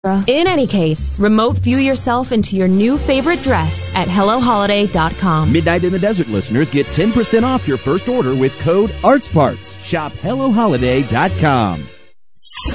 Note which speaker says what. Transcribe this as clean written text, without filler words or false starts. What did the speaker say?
Speaker 1: In any case, remote view yourself into your new favorite dress at HelloHoliday.com.
Speaker 2: Midnight in the Desert listeners get 10% off your first order with code ARTSPARTS. Shop HelloHoliday.com.